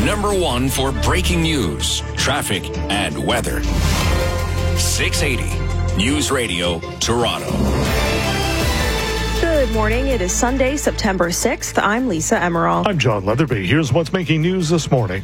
#1 for breaking news, traffic, and weather. 680 News Radio, Toronto. Good morning. It is Sunday, September 6th. I'm Lisa Emerald. I'm John Leatherby. Here's what's making news this morning.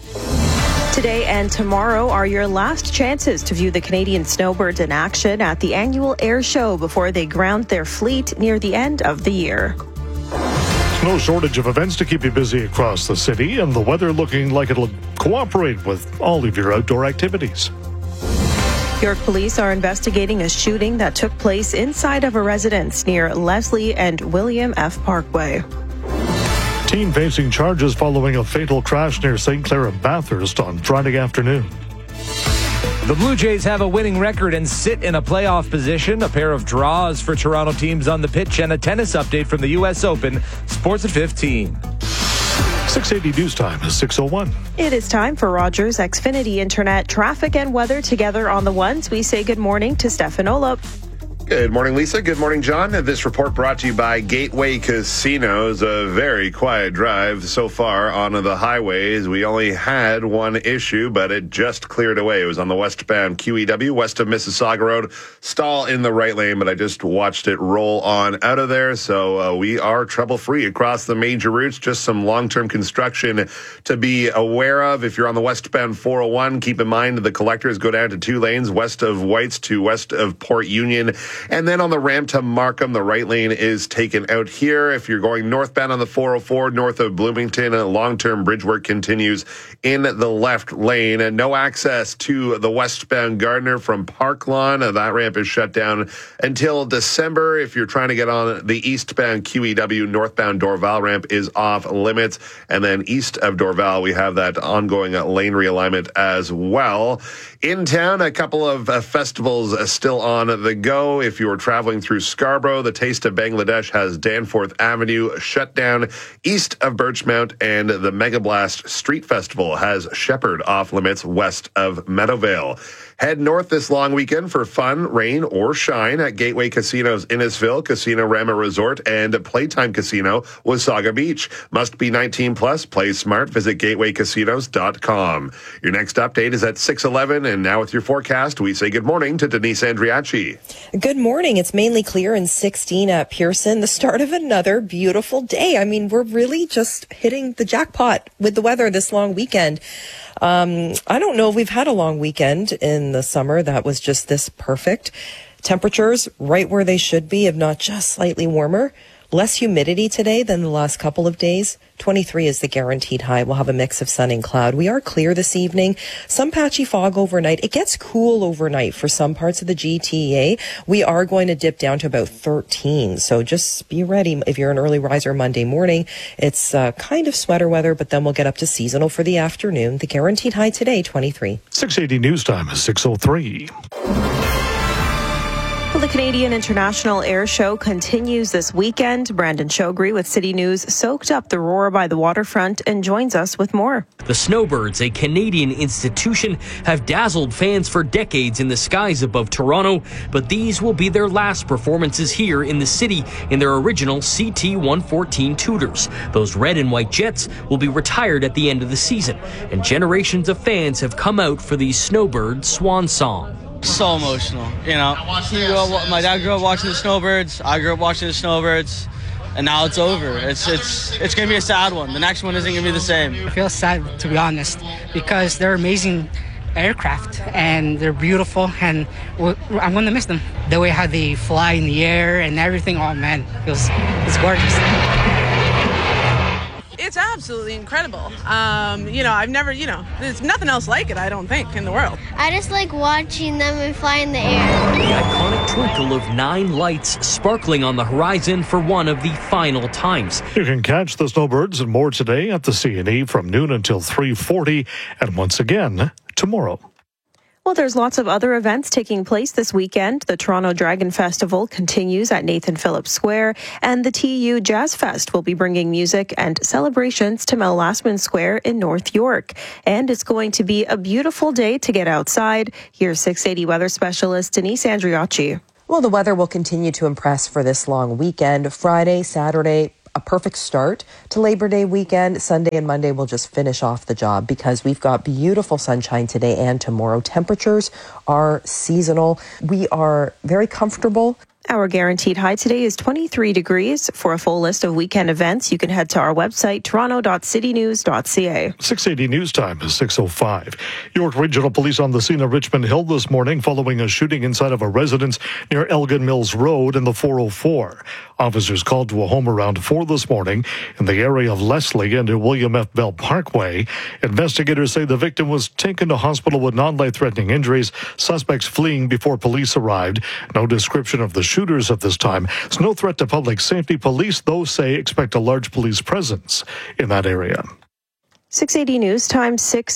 Today and tomorrow are your last chances to view the Canadian snowbirds in action at the annual air show before they ground their fleet near the end of the year. No shortage of events to keep you busy across the city, and the weather looking like it'll cooperate with all of your outdoor activities. York police are investigating a shooting that took place inside of a residence near Leslie and William F. Parkway. Teen facing charges following a fatal crash near St. Clair and Bathurst on Friday afternoon. The Blue Jays have a winning record and sit in a playoff position. A pair of draws for Toronto teams on the pitch, and a tennis update from the U.S. Open. Sports at 15. 680 news time is 6:01. It is time for Rogers Xfinity Internet traffic and weather together on the ones. We say good morning to Stefan Olup. Good morning, Lisa. Good morning, John. This report brought to you by Gateway Casinos. A very quiet drive so far on the highways. We only had one issue, but it just cleared away. It was on the westbound QEW, west of Mississauga Road. Stall in the right lane, but I just watched it roll on out of there. So we are trouble-free across the major routes. Just some long-term construction to be aware of. If you're on the westbound 401, keep in mind the collectors go down to 2 lanes, west of Whites to west of Port Union. And then on the ramp to Markham, the right lane is taken out here. If you're going northbound on the 404, north of Bloomington, long-term bridge work continues in the left lane. And no access to the westbound Gardiner from Park Lawn. That ramp is shut down until December. If you're trying to get on the eastbound QEW, northbound Dorval ramp is off limits. And then east of Dorval, we have that ongoing lane realignment as well. In town, a couple of festivals still on the go. If you are traveling through Scarborough, the Taste of Bangladesh has Danforth Avenue shut down east of Birchmount, and the Mega Blast Street Festival has Shepherd off limits west of Meadowvale. Head north this long weekend for fun, rain, or shine at Gateway Casinos Innisfil, Casino Rama Resort, and Playtime Casino Wasaga Beach. Must be 19 plus. Play smart. Visit gatewaycasinos.com. Your next update is at 6:11, and now with your forecast, we say good morning to Denise Andriachi. Good morning. It's mainly clear in 16 at Pearson. The start of another beautiful day. I mean, we're really just hitting the jackpot with the weather this long weekend. I don't know if we've had a long weekend in the summer that was just this perfect. Temperatures right where they should be, if not just slightly warmer. Less humidity today than the last couple of days. 23 is the guaranteed high. We'll have a mix of sun and cloud. We are clear this evening. Some patchy fog overnight. It gets cool overnight for some parts of the GTA. We are going to dip down to about 13. So just be ready if you're an early riser Monday morning. It's kind of sweater weather, but then we'll get up to seasonal for the afternoon. The guaranteed high today, 23. 680 news time is 6:03. Well, the Canadian International Air Show continues this weekend. Brandon Shogri with City News soaked up the roar by the waterfront and joins us with more. The Snowbirds, a Canadian institution, have dazzled fans for decades in the skies above Toronto, but these will be their last performances here in the city in their original CT-114 Tudors. Those red and white jets will be retired at the end of the season, and generations of fans have come out for the Snowbird swan song. So emotional, you know. My dad grew up watching the Snowbirds. I grew up watching the Snowbirds, and now it's over. It's gonna be a sad one. The next one isn't gonna be the same. I feel sad, to be honest, because they're amazing aircraft and they're beautiful, and I'm gonna miss them. The way how they fly in the air and everything. Oh man, it's gorgeous. It's absolutely incredible. I've never, there's nothing else like it, I don't think, in the world. I just like watching them fly in the air. The iconic twinkle of 9 lights sparkling on the horizon for one of the final times. You can catch the Snowbirds and more today at the CNE from noon until 3:40, and once again tomorrow. Well, there's lots of other events taking place this weekend. The Toronto Dragon Festival continues at Nathan Phillips Square, and the TU Jazz Fest will be bringing music and celebrations to Mel Lastman Square in North York. And it's going to be a beautiful day to get outside. Here's 680 weather specialist Denise Andriachi. Well, the weather will continue to impress for this long weekend. Friday, Saturday, a perfect start to Labor Day weekend. Sunday and Monday will just finish off the job because we've got beautiful sunshine today and tomorrow. Temperatures are seasonal. We are very comfortable. Our guaranteed high today is 23 degrees. For a full list of weekend events, you can head to our website, toronto.citynews.ca. 680 news time is 6:05. York Regional Police on the scene of Richmond Hill this morning following a shooting inside of a residence near Elgin Mills Road in the 404. Officers called to a home around 4 this morning in the area of Leslie and William F. Bell Parkway. Investigators say the victim was taken to hospital with non-life-threatening injuries. Suspects fleeing before police arrived. No description of the shooters at this time. There's no threat to public safety. Police, though, say expect a large police presence in that area. 680 news time,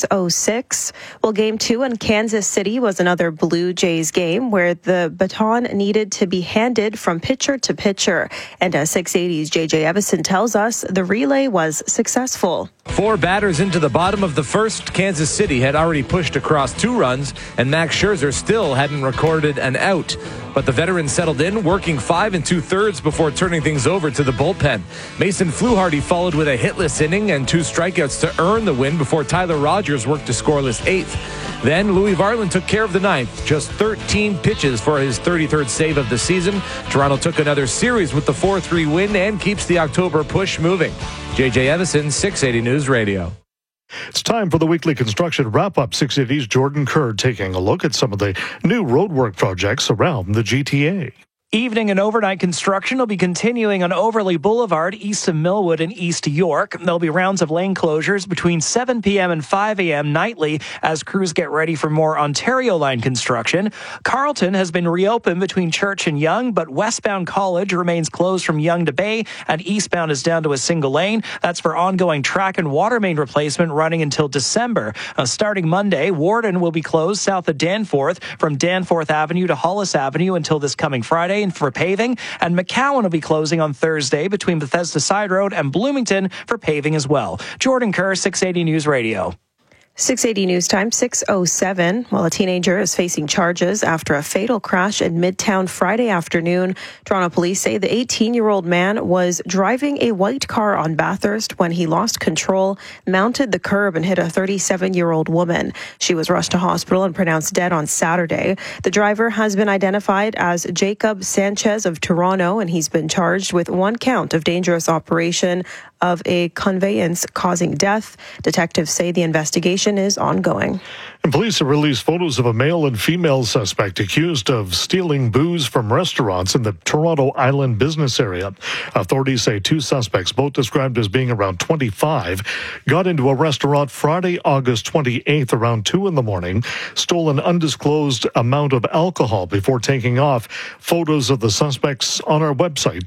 6:06. Well, Game 2 in Kansas City was another Blue Jays game where the baton needed to be handed from pitcher to pitcher. And as 680's JJ Evison tells us, the relay was successful. 4 batters into the bottom of the first, Kansas City had already pushed across 2 runs, and Max Scherzer still hadn't recorded an out. But the veteran settled in, working 5 2/3 before turning things over to the bullpen. Mason Fluharty followed with a hitless inning and 2 strikeouts to earn the win before Tyler Rogers worked a scoreless 8th. Then Louis Varland took care of the 9th, just 13 pitches for his 33rd save of the season. Toronto took another series with the 4-3 win and keeps the October push moving. JJ Evison, 680 News Radio. It's time for the weekly construction wrap-up. 680's Jordan Kerr taking a look at some of the new roadwork projects around the GTA. Evening and overnight construction will be continuing on Overley Boulevard, east of Millwood and East York. There'll be rounds of lane closures between 7 p.m. and 5 a.m. nightly as crews get ready for more Ontario line construction. Carleton has been reopened between Church and Yonge, but westbound College remains closed from Yonge to Bay, and eastbound is down to a single lane. That's for ongoing track and water main replacement running until December. Starting Monday, Warden will be closed south of Danforth from Danforth Avenue to Hollis Avenue until this coming Friday for paving, and McCowan will be closing on Thursday between Bethesda Side Road and Bloomington for paving as well. Jordan Kerr, 680 News Radio. 680 news time, 6:07. Well, a teenager is facing charges after a fatal crash in Midtown Friday afternoon. Toronto police say the 18-year-old man was driving a white car on Bathurst when he lost control, mounted the curb, and hit a 37-year-old woman. She was rushed to hospital and pronounced dead on Saturday. The driver has been identified as Jacob Sanchez of Toronto, and he's been charged with 1 count of dangerous operation of a conveyance causing death. Detectives say the investigation is ongoing. And police have released photos of a male and female suspect accused of stealing booze from restaurants in the Toronto Island business area. Authorities say 2 suspects, both described as being around 25, got into a restaurant Friday, August 28th around 2 in the morning, stole an undisclosed amount of alcohol before taking off. Photos of the suspects on our website,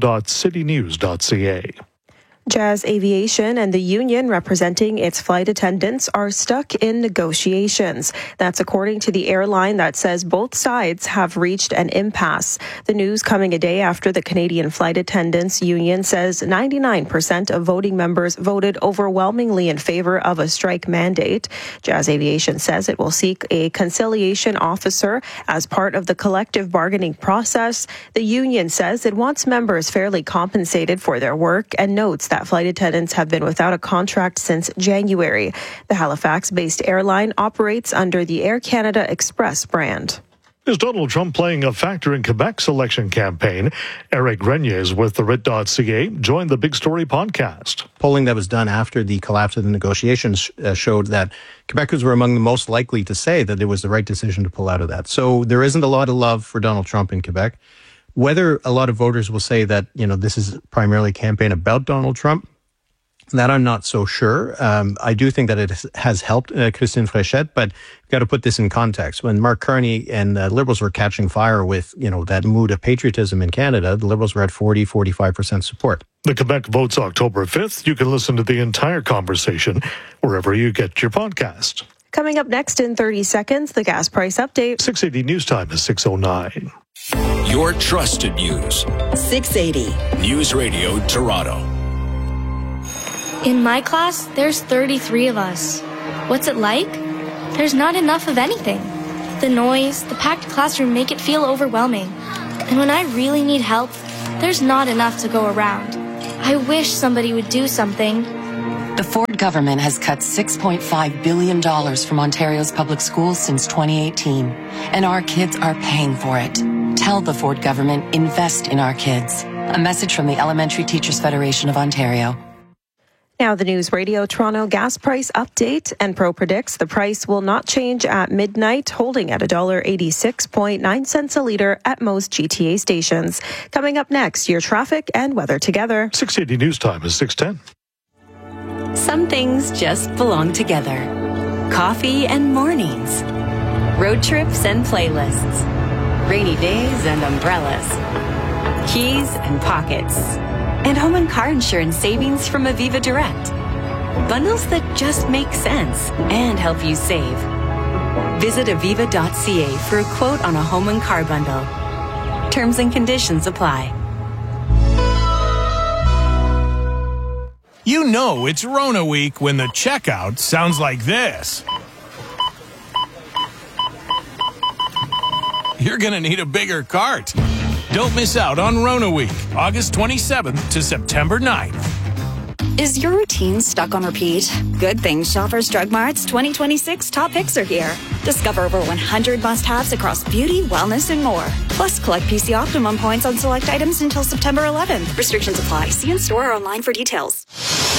toronto.citynews.ca. Jazz Aviation and the union representing its flight attendants are stuck in negotiations. That's according to the airline that says both sides have reached an impasse. The news coming a day after the Canadian Flight Attendants Union says 99% of voting members voted overwhelmingly in favor of a strike mandate. Jazz Aviation says it will seek a conciliation officer as part of the collective bargaining process. The union says it wants members fairly compensated for their work and notes that flight attendants have been without a contract since January. The Halifax-based airline operates under the Air Canada Express brand. Is Donald Trump playing a factor in Quebec's election campaign? Eric Grenier with the RIT.ca joined the Big Story podcast. Polling that was done after the collapse of the negotiations showed that Quebecers were among the most likely to say that it was the right decision to pull out of that. So there isn't a lot of love for Donald Trump in Quebec. Whether a lot of voters will say that, this is primarily a campaign about Donald Trump, that I'm not so sure. I do think that it has helped Christine Fréchette, but you've got to put this in context. When Mark Carney and Liberals were catching fire with, that mood of patriotism in Canada, the Liberals were at 45% support. The Quebec votes October 5th. You can listen to the entire conversation wherever you get your podcast. Coming up next in 30 seconds, the gas price update. 680 news time is 6:09. Your trusted news. 680. News Radio Toronto. In my class, there's 33 of us. What's it like? There's not enough of anything. The noise, the packed classroom make it feel overwhelming. And when I really need help, there's not enough to go around. I wish somebody would do something. The Ford government has cut $6.5 billion from Ontario's public schools since 2018, and our kids are paying for it. Tell the Ford government, invest in our kids. A message from the Elementary Teachers Federation of Ontario. Now the News Radio Toronto gas price update. Enpro predicts the price will not change at midnight, holding at $1.86.9 a litre at most GTA stations. Coming up next, your traffic and weather together. 680 News Time is 6:10. Some things just belong together. Coffee and mornings. Road trips and playlists. Rainy days and umbrellas. Keys and pockets. And home and car insurance savings from Aviva Direct. Bundles that just make sense and help you save. Visit aviva.ca for a quote on a home and car bundle. Terms and conditions apply. You know it's Rona week when the checkout sounds like this. You're going to need a bigger cart. Don't miss out on Rona week, August 27th to September 9th. Is your routine stuck on repeat? Good thing Shoppers Drug Mart's 2026 top picks are here. Discover over 100 must-haves across beauty, wellness, and more. Plus, collect PC Optimum points on select items until September 11th. Restrictions apply. See in store or online for details.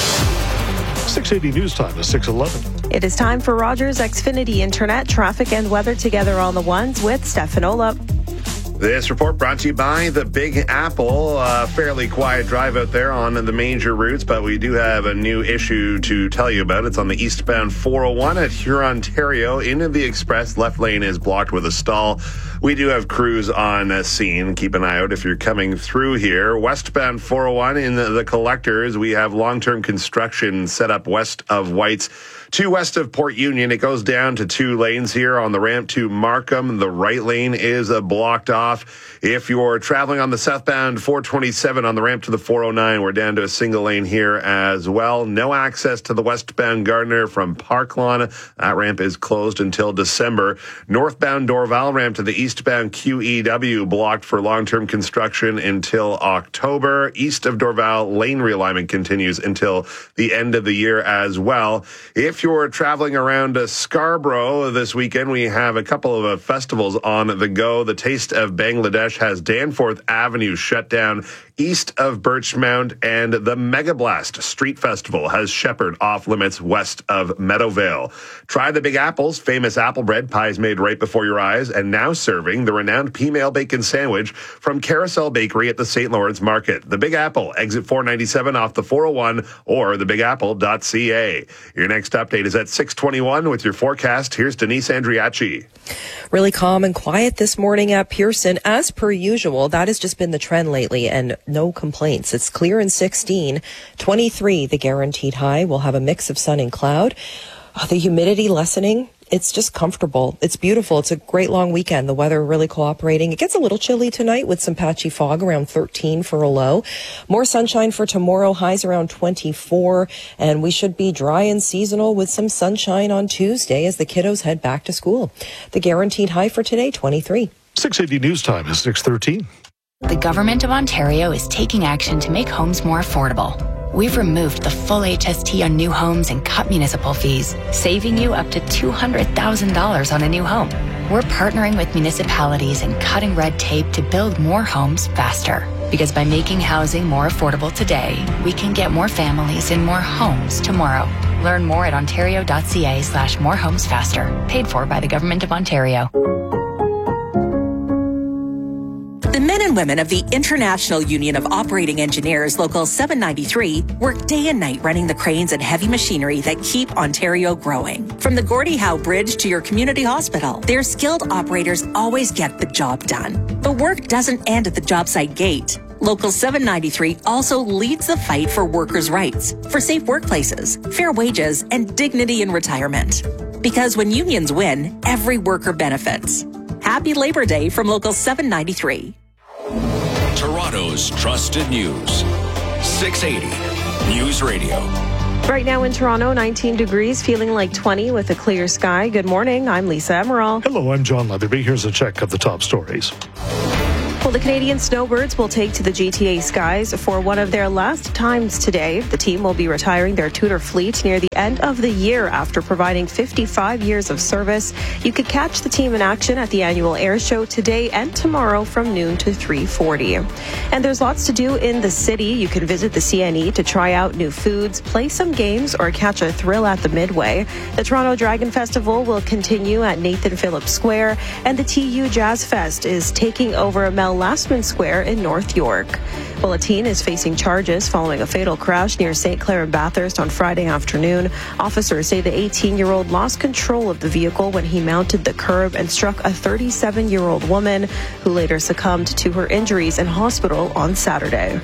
680 News Time is 6:11. It is time for Rogers Xfinity Internet, traffic and weather together on the ones with Stefan Olop. This report brought to you by the Big Apple. Fairly quiet drive out there on the major routes, but we do have a new issue to tell you about. It's on the eastbound 401 at Hurontario into the Express. Left lane is blocked with a stall. We do have crews on scene. Keep an eye out if you're coming through here. Westbound 401 in the Collectors, we have long-term construction set up west of White's. 2 west of Port Union, it goes down to 2 lanes here on the ramp to Markham. The right lane is blocked off. If you're traveling on the southbound 427 on the ramp to the 409, we're down to a single lane here as well. No access to the westbound Gardiner from Park Lawn. That ramp is closed until December. Northbound Dorval ramp to the eastbound QEW blocked for long-term construction until October. East of Dorval, lane realignment continues until the end of the year as well. If you're traveling around Scarborough this weekend, we have a couple of festivals on the go. The Taste of Bangladesh has Danforth Avenue shut down east of Birchmount, and the Mega Blast Street Festival has Shepherd off limits west of Meadowvale. Try the Big Apple's famous apple bread pies made right before your eyes, and now serving the renowned P-Mail Bacon Sandwich from Carousel Bakery at the St. Lawrence Market. The Big Apple, exit 497 off the 401 or thebigapple.ca. Your next update is at 6:21 with your forecast. Here's Denise Andriachi. Really calm and quiet this morning at Pearson. As per usual, that has just been the trend lately, and no complaints. It's clear in 16. 23, the guaranteed high. We'll have a mix of sun and cloud. The humidity lessening. It's just comfortable. It's beautiful. It's a great long weekend. The weather really cooperating. It gets a little chilly tonight with some patchy fog, around 13 for a low. More sunshine for tomorrow, highs around 24. And we should be dry and seasonal with some sunshine on Tuesday as the kiddos head back to school. The guaranteed high for today, 23. 680 News Time is 6:13. The Government of Ontario is taking action to make homes more affordable. We've removed the full HST on new homes and cut municipal fees, saving you up to $200,000 on a new home. We're partnering with municipalities and cutting red tape to build more homes faster. Because by making housing more affordable today, we can get more families in more homes tomorrow. Learn more at ontario.ca/morehomesfaster. Paid for by the Government of Ontario. The men and women of the International Union of Operating Engineers, Local 793, work day and night running the cranes and heavy machinery that keep Ontario growing. From the Gordie Howe Bridge to your community hospital, their skilled operators always get the job done. But work doesn't end at the job site gate. Local 793 also leads the fight for workers' rights, for safe workplaces, fair wages, and dignity in retirement. Because when unions win, every worker benefits. Happy Labor Day from Local 793. Toronto's trusted news. 680 News Radio. Right now in Toronto, 19 degrees, feeling like 20 with a clear sky. Good morning. I'm Lisa Emerald. Hello, I'm John Leatherby. Here's a check of the top stories. Well, the Canadian Snowbirds will take to the GTA skies for one of their last times today. The team will be retiring their Tudor fleet near the end of the year after providing 55 years of service. You could catch the team in action at the annual air show today and tomorrow from noon to 3:40. And there's lots to do in the city. You can visit the CNE to try out new foods, play some games, or catch a thrill at the Midway. The Toronto Dragon Festival will continue at Nathan Phillips Square, and the TU Jazz Fest is taking over Mel Lastman Square in North York. Well, a teen is facing charges following a fatal crash near St. Clair and Bathurst on Friday afternoon. Officers say the 18-year-old lost control of the vehicle when he mounted the curb and struck a 37-year-old woman who later succumbed to her injuries in hospital on Saturday.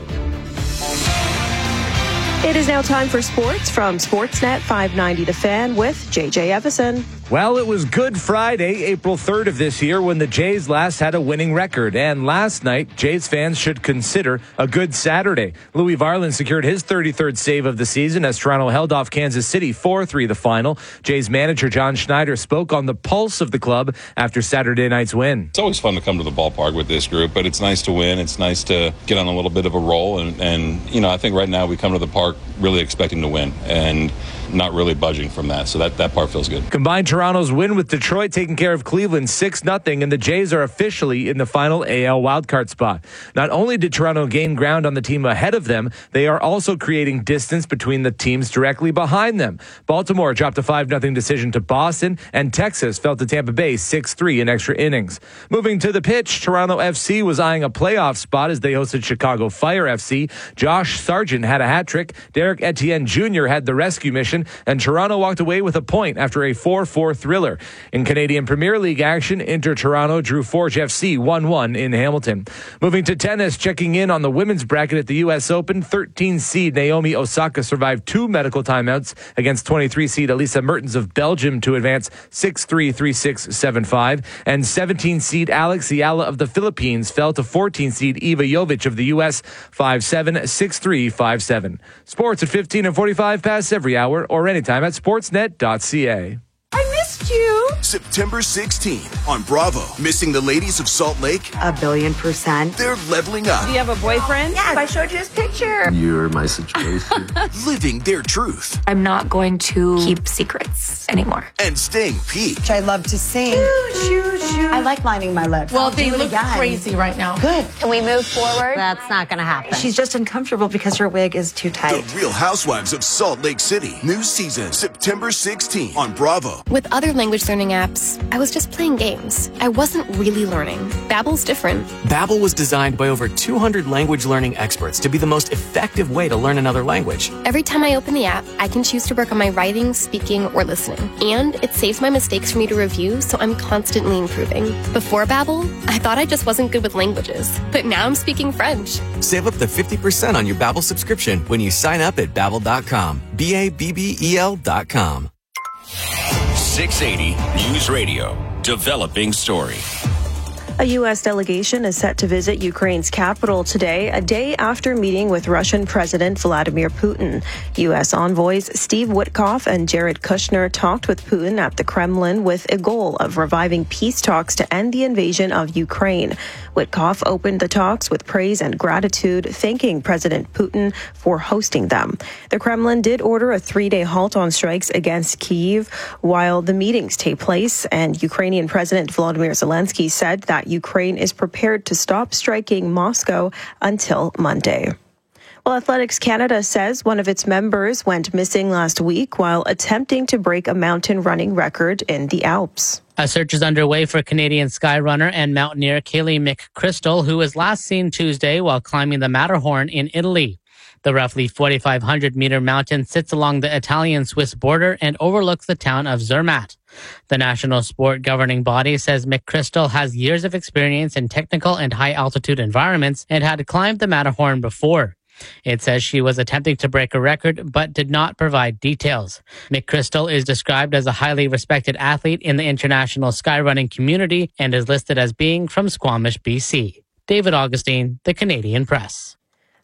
It is now time for sports from Sportsnet 590 The Fan with JJ Evison. Well, it was Good Friday, April 3rd of this year, when the Jays last had a winning record. And last night, Jays fans should consider a good Saturday. Louis Varland secured his 33rd save of the season as Toronto held off Kansas City 4-3 the final. Jays manager John Schneider spoke on the pulse of the club after Saturday night's win. It's always fun to come to the ballpark with this group, but it's nice to win. It's nice to get on a little bit of a roll. And you know, I think right now we come to the park really expecting to win and not really budging from that. So that part feels good. Combined Toronto's win with Detroit taking care of Cleveland 6-0, and the Jays are officially in the final AL wildcard spot. Not only did Toronto gain ground on the team ahead of them, they are also creating distance between the teams directly behind them. Baltimore dropped a 5-0 decision to Boston, and Texas fell to Tampa Bay 6-3 in extra innings. Moving to the pitch, Toronto FC was eyeing a playoff spot as they hosted Chicago Fire FC. Josh Sargent had a hat trick. Derek Etienne Jr. had the rescue mission, and Toronto walked away with a point after a 4-4 thriller. In Canadian Premier League action, Inter Toronto drew Forge FC 1-1 in Hamilton. Moving to tennis, checking in on the women's bracket at the U.S. Open, 13-seed Naomi Osaka survived 2 medical timeouts against 23-seed Elisa Mertens of Belgium to advance 6-3, 3-6, 7-5, and 17-seed Alex Ayala of the Philippines fell to 14-seed Eva Jovic of the U.S. 5-7, 6-3, 5-7. Sports at 15 and 45 past every hour or anytime at sportsnet.ca. I missed you. September 16th on Bravo. Missing the ladies of Salt Lake? 1,000,000,000%. They're leveling up. Do you have a boyfriend? Yes. I showed you his picture. You're my situation. Living their truth. I'm not going to keep secrets anymore. And staying peak. I love to sing. I like lining my lips. Well, they look crazy right now. Good. Can we move forward? That's not going to happen. She's just uncomfortable because her wig is too tight. The Real Housewives of Salt Lake City. New season, September 16th on Bravo. With other language learning apps, I was just playing games. I wasn't really learning. Babbel's different. Babbel was designed by over 200 language learning experts to be the most effective way to learn another language. Every time I open the app, I can choose to work on my writing, speaking, or listening. And it saves my mistakes for me to review, so I'm constantly improving. Before Babbel, I thought I just wasn't good with languages. But now I'm speaking French. Save up to 50% on your Babbel subscription when you sign up at Babbel.com. Babbel.com. 680 News Radio. Developing story. A U.S. delegation is set to visit Ukraine's capital today, a day after meeting with Russian President Vladimir Putin. U.S. envoys Steve Witkoff and Jared Kushner talked with Putin at the Kremlin with a goal of reviving peace talks to end the invasion of Ukraine. Witkoff opened the talks with praise and gratitude, thanking President Putin for hosting them. The Kremlin did order a 3-day halt on strikes against Kyiv while the meetings take place, and Ukrainian President Volodymyr Zelensky said that Ukraine is prepared to stop striking Moscow until Monday. Well, Athletics Canada says one of its members went missing last week while attempting to break a mountain running record in the Alps. A search is underway for Canadian skyrunner and mountaineer Kaylee McChrystal, who was last seen Tuesday while climbing the Matterhorn in Italy. The roughly 4,500-meter mountain sits along the Italian-Swiss border and overlooks the town of Zermatt. The national sport governing body says McChrystal has years of experience in technical and high-altitude environments and had climbed the Matterhorn before. It says she was attempting to break a record but did not provide details. McChrystal is described as a highly respected athlete in the international skyrunning community and is listed as being from Squamish, BC. David Augustine, The Canadian Press.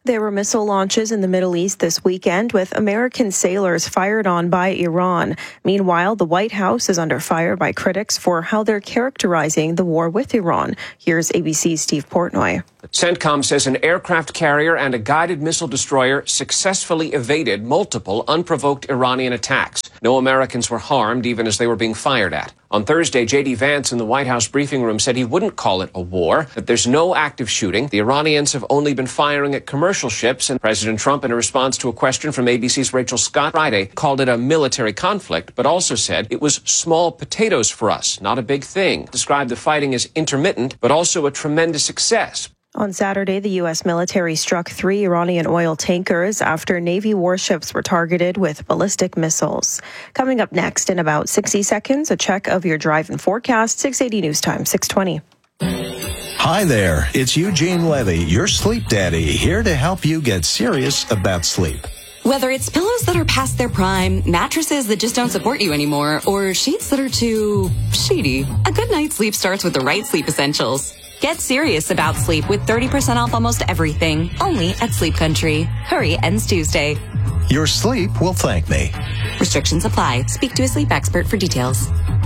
There were missile launches in the Middle East this weekend with American sailors fired on by Iran. Meanwhile, the White House is under fire by critics for how they're characterizing the war with Iran. Here's ABC's Steve Portnoy. CENTCOM says an aircraft carrier and a guided missile destroyer successfully evaded multiple unprovoked Iranian attacks. No Americans were harmed, even as they were being fired at. On Thursday, J.D. Vance in the White House briefing room said he wouldn't call it a war, that there's no active shooting. The Iranians have only been firing at commercial ships, and President Trump, in a response to a question from ABC's Rachel Scott Friday, called it a military conflict, but also said it was small potatoes for us, not a big thing. Described the fighting as intermittent, but also a tremendous success. On Saturday, the U.S. military struck 3 Iranian oil tankers after Navy warships were targeted with ballistic missiles. Coming up next in about 60 seconds, a check of your drive and forecast, 680 News Time, 620. Hi there, it's Eugene Levy, your sleep daddy, here to help you get serious about sleep. Whether it's pillows that are past their prime, mattresses that just don't support you anymore, or sheets that are too shady, a good night's sleep starts with the right sleep essentials. Get serious about sleep with 30% off almost everything, only at Sleep Country. Hurry, ends Tuesday. Your sleep will thank me. Restrictions apply. Speak to a sleep expert for details.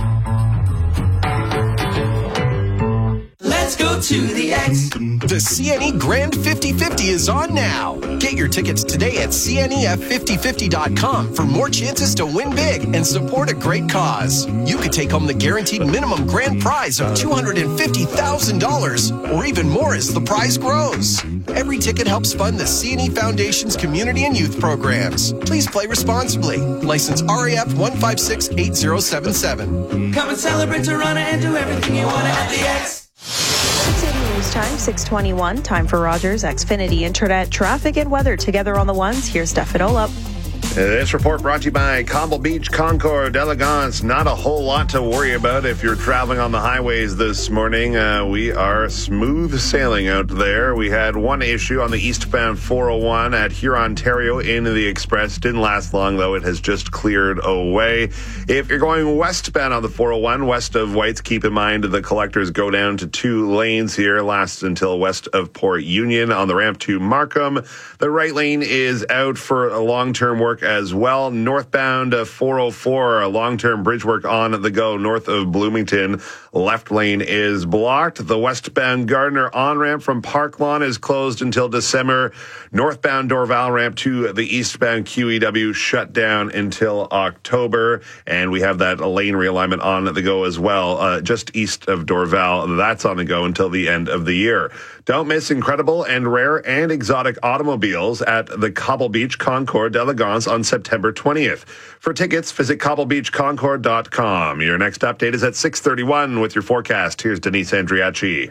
Let's go to the X. The CNE Grand 50-50 is on now. Get your tickets today at CNEF5050.com for more chances to win big and support a great cause. You could take home the guaranteed minimum grand prize of $250,000 or even more as the prize grows. Every ticket helps fund the CNE Foundation's community and youth programs. Please play responsibly. License RAF 1568077. Come and celebrate Toronto and do everything you want at the X. 680 News Time, 621. Time for Rogers Xfinity Internet traffic and weather together on the ones. Here's Stefan Olop. This report brought to you by Cobble Beach, Concord, Elegance. Not a whole lot to worry about if you're traveling on the highways this morning. We are smooth sailing out there. We had one issue on the eastbound 401 at Huron, Ontario in the Express. Didn't last long, though. It has just cleared away. If you're going westbound on the 401, west of Whites, keep in mind the collectors go down to 2 lanes here. Lasts until west of Port Union on the ramp to Markham. The right lane is out for a long-term work as well. Northbound 404, a long-term bridge work on the go north of Bloomington. Left lane is blocked. The westbound Gardner on-ramp from Park Lawn is closed until December. Northbound Dorval ramp to the eastbound QEW shut down until October. And we have that lane realignment on the go as well, just east of Dorval. That's on the go until the end of the year. Don't miss incredible and rare and exotic automobiles at the Cobble Beach Concord d'Elegance on September 20th. For tickets, visit cobblebeachconcord.com. Your next update is at 6:31 with your forecast. Here's Denise Andriachi.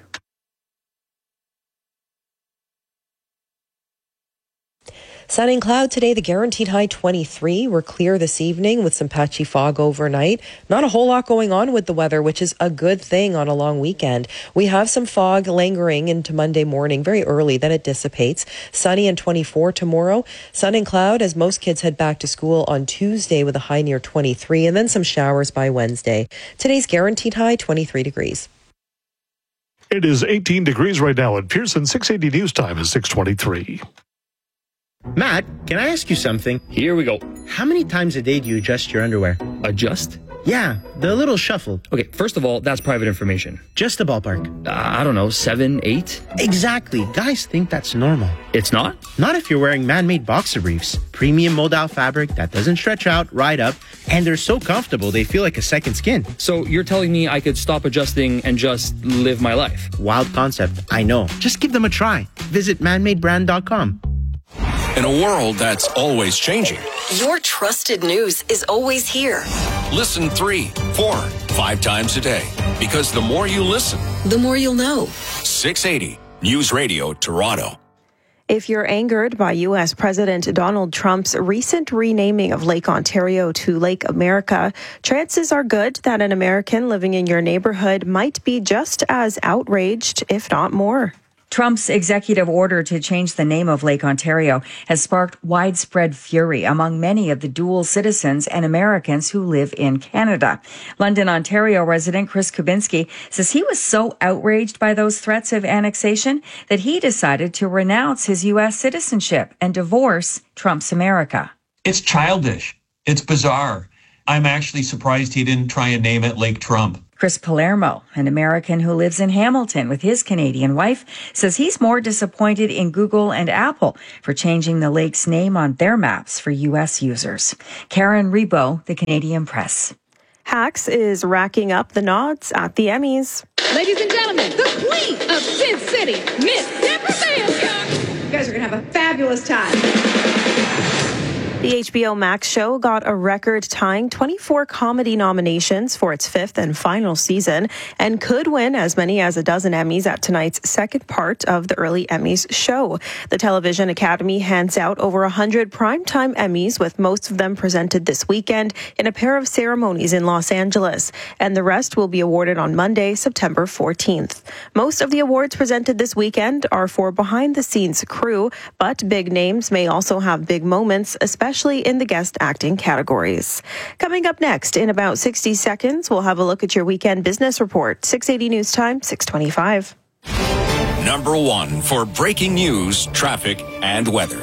Sun and cloud today, the guaranteed high 23. We're clear this evening with some patchy fog overnight. Not a whole lot going on with the weather, which is a good thing on a long weekend. We have some fog lingering into Monday morning very early, then it dissipates. Sunny and 24 tomorrow. Sun and cloud as most kids head back to school on Tuesday with a high near 23, and then some showers by Wednesday. Today's guaranteed high 23 degrees. It is 18 degrees right now at Pearson. 680 News Time is 623. Matt, can I ask you something? Here we go. How many times a day do you adjust your underwear? Adjust? Yeah, the little shuffle. Okay, first of all, that's private information. Just a ballpark. I don't know, 7, 8? Exactly. Guys think that's normal. It's not? Not if you're wearing man-made boxer briefs. Premium mold-out fabric that doesn't stretch out, right up, and they're so comfortable they feel like a second skin. So you're telling me I could stop adjusting and just live my life? Wild concept, I know. Just give them a try. Visit manmadebrand.com. In a world that's always changing, your trusted news is always here. Listen 3, 4, 5 times a day. Because the more you listen, the more you'll know. 680 News Radio Toronto. If you're angered by U.S. President Donald Trump's recent renaming of Lake Ontario to Lake America, chances are good that an American living in your neighborhood might be just as outraged, if not more. Trump's executive order to change the name of Lake Ontario has sparked widespread fury among many of the dual citizens and Americans who live in Canada. London, Ontario resident Chris Kubinski says he was so outraged by those threats of annexation that he decided to renounce his U.S. citizenship and divorce Trump's America. It's childish. It's bizarre. I'm actually surprised he didn't try and name it Lake Trump. Chris Palermo, an American who lives in Hamilton with his Canadian wife, says he's more disappointed in Google and Apple for changing the lake's name on their maps for U.S. users. Karen Rebo, The Canadian Press. Hacks is racking up the nods at the Emmys. Ladies and gentlemen, the queen of Sin City, Miss Deborah Bancock. You guys are going to have a fabulous time. The HBO Max show got a record-tying 24 comedy nominations for its fifth and final season and could win as many as a dozen Emmys at tonight's second part of the Early Emmys show. The Television Academy hands out over 100 primetime Emmys, with most of them presented this weekend in a pair of ceremonies in Los Angeles, and the rest will be awarded on Monday, September 14th. Most of the awards presented this weekend are for behind-the-scenes crew, but big names may also have big moments, especially in the guest acting categories. Coming up next, in about 60 seconds, we'll have a look at your weekend business report. 680 News Time, 625. Number one for breaking news, traffic, and weather.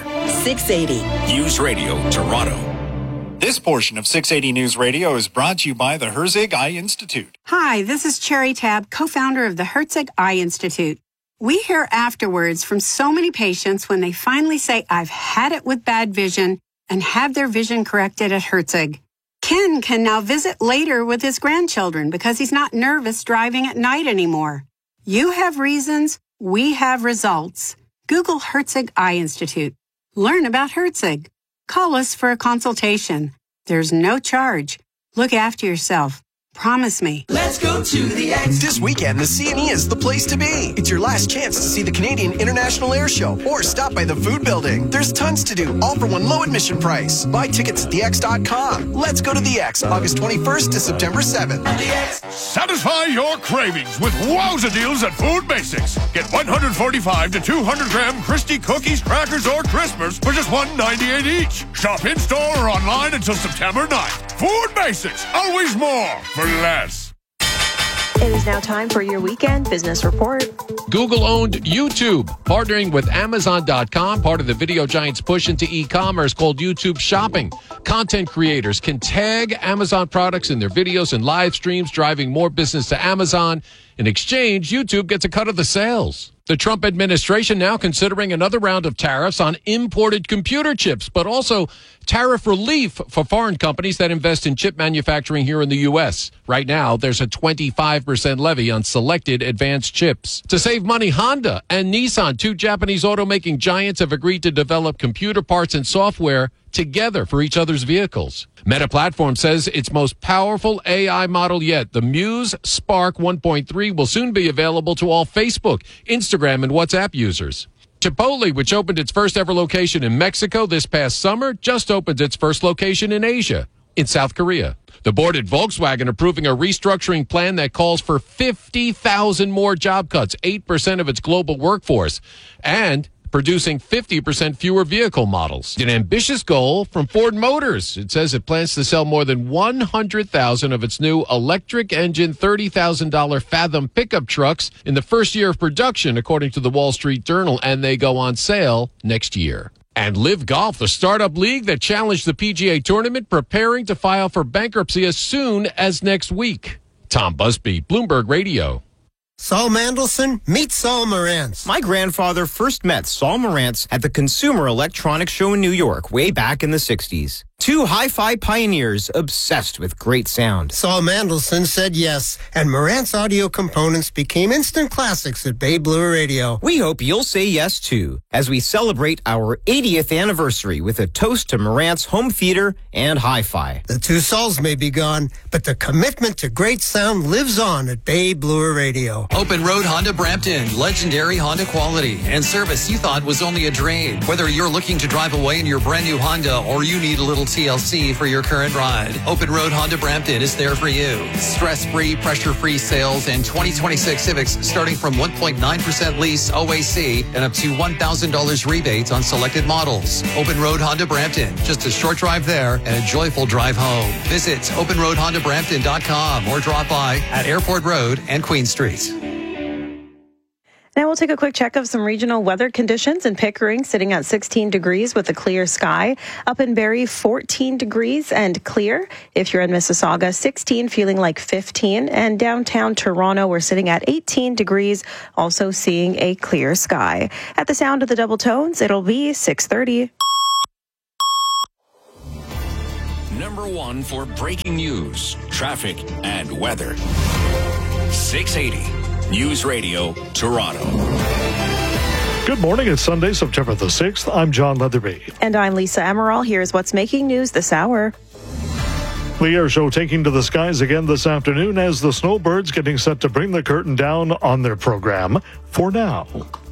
680 News Radio, Toronto. This portion of 680 News Radio is brought to you by the Herzig Eye Institute. Hi, this is Cherry Tab, co-founder of the Herzig Eye Institute. We hear afterwards from so many patients when they finally say, I've had it with bad vision, and have their vision corrected at Herzig. Ken can now visit later with his grandchildren because he's not nervous driving at night anymore. You have reasons, we have results. Google Herzig Eye Institute. Learn about Herzig. Call us for a consultation. There's no charge. Look after yourself. Promise me. Let's go to the X. This weekend, the CNE is the place to be. It's your last chance to see the Canadian International Air Show or stop by the food building. There's tons to do, all for one low admission price. Buy tickets at thex.com. Let's go to the X, August 21st to September 7th. Satisfy your cravings with wowza deals at Food Basics. Get 145 to 200 gram Christie cookies, crackers, or Crispers for just $1.98 each. Shop in store or online until September 9th. Food Basics, always more for less. It is now time for your weekend business report. Google-owned YouTube, partnering with Amazon.com, part of the video giant's push into e-commerce called YouTube Shopping. Content creators can tag Amazon products in their videos and live streams, driving more business to Amazon. In exchange, YouTube gets a cut of the sales. The Trump administration now considering another round of tariffs on imported computer chips, but also tariff relief for foreign companies that invest in chip manufacturing here in the U.S. Right now, there's a 25% levy on selected advanced chips. To save money, Honda and Nissan, two Japanese automaking giants, have agreed to develop computer parts and software together for each other's vehicles. Meta Platforms says its most powerful AI model yet, the Muse Spark 1.3, will soon be available to all Facebook, Instagram, and WhatsApp users. Chipotle, which opened its first ever location in Mexico this past summer, just opened its first location in Asia, in South Korea. The board at Volkswagen approving a restructuring plan that calls for 50,000 more job cuts, 8% of its global workforce, and producing 50% fewer vehicle models. An ambitious goal from Ford Motors. It says it plans to sell more than 100,000 of its new electric engine $30,000 Fathom pickup trucks in the first year of production, according to the Wall Street Journal, and they go on sale next year. And Live Golf, the startup league that challenged the PGA Tournament, preparing to file for bankruptcy as soon as next week. Tom Busby, Bloomberg Radio. Saul Mandelson, meet Saul Marantz. My grandfather first met Saul Marantz at the Consumer Electronics Show in New York way back in the 60s. Two hi-fi pioneers obsessed with great sound. Saul Mandelson said yes, and Marantz audio components became instant classics at Bay Blue Radio. We hope you'll say yes, too, as we celebrate our 80th anniversary with a toast to Marantz home theater and hi-fi. The two Sauls may be gone, but the commitment to great sound lives on at Bay Blue Radio. Open Road Honda Brampton, legendary Honda quality and service you thought was only a drain. Whether you're looking to drive away in your brand new Honda or you need a little TLC for your current ride. Open Road Honda Brampton is there for you. Stress-free, pressure-free sales and 2026 Civics starting from 1.9% lease OAC and up to $1,000 rebates on selected models. Open Road Honda Brampton. Just a short drive there and a joyful drive home. Visit openroadhondabrampton.com or drop by at Airport Road and Queen Street. Now we'll take a quick check of some regional weather conditions. In Pickering, sitting at 16 degrees with a clear sky. Up in Barrie, 14 degrees and clear. If you're in Mississauga, 16, feeling like 15. And downtown Toronto, we're sitting at 18 degrees, also seeing a clear sky. At the sound of the double tones, it'll be 6:30. Number one for breaking news, traffic, and weather. 680 News Radio, Toronto. Good morning. It's Sunday, September the 6th. I'm John Leatherby. And I'm Lisa Emerald. Here's what's making news this hour. The air show taking to the skies again this afternoon as the Snowbirds getting set to bring the curtain down on their program for now.